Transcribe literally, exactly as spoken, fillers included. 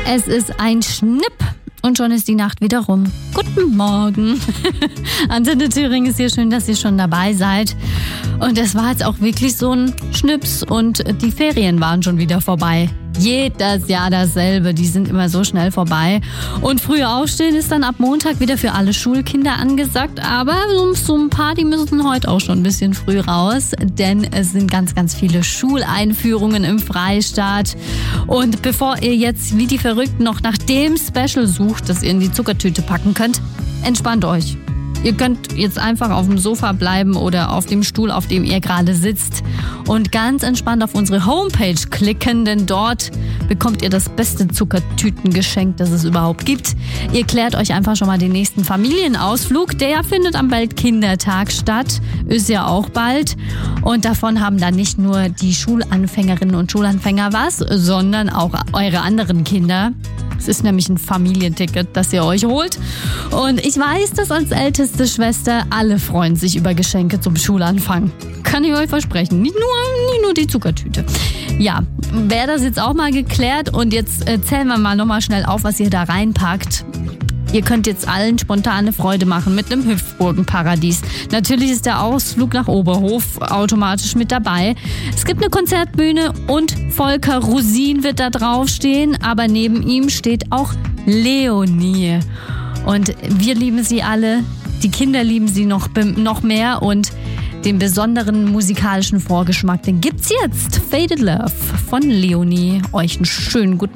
Es ist ein Schnipp und schon ist die Nacht wieder rum. Guten Morgen. Antenne Thüringen ist hier, schön, dass ihr schon dabei seid. Und es war jetzt auch wirklich so ein Schnips und die Ferien waren schon wieder vorbei. Jedes Jahr dasselbe, die sind immer so schnell vorbei. Und früh aufstehen ist dann ab Montag wieder für alle Schulkinder angesagt. Aber so ein paar, die müssen heute auch schon ein bisschen früh raus. Denn es sind ganz, ganz viele Schuleinführungen im Freistaat. Und bevor ihr jetzt wie die Verrückten noch nach dem Special sucht, das ihr in die Zuckertüte packen könnt, entspannt euch. Ihr könnt jetzt einfach auf dem Sofa bleiben oder auf dem Stuhl, auf dem ihr gerade sitzt und ganz entspannt auf unsere Homepage klicken, denn dort bekommt ihr das beste Zuckertütengeschenk, das es überhaupt gibt. Ihr klärt euch einfach schon mal den nächsten Familienausflug. Der findet am Weltkindertag statt, ist ja auch bald. Und davon haben dann nicht nur die Schulanfängerinnen und Schulanfänger was, sondern auch eure anderen Kinder. Es ist nämlich ein Familienticket, das ihr euch holt. Und ich weiß, dass als älteste Schwester alle freuen sich über Geschenke zum Schulanfang. Kann ich euch versprechen. Nicht nur, nicht nur die Zuckertüte. Ja, wäre das jetzt auch mal geklärt. Und jetzt äh, zählen wir mal nochmal schnell auf, was ihr da reinpackt. Ihr könnt jetzt allen spontane Freude machen mit einem Hüpfburgenparadies. Natürlich ist der Ausflug nach Oberhof automatisch mit dabei. Es gibt eine Konzertbühne und Volker Rosin wird da draufstehen. Aber neben ihm steht auch Leonie. Und wir lieben sie alle. Die Kinder lieben sie noch, noch mehr. Und den besonderen musikalischen Vorgeschmack, den gibt's jetzt. Faded Love von Leonie. Euch einen schönen guten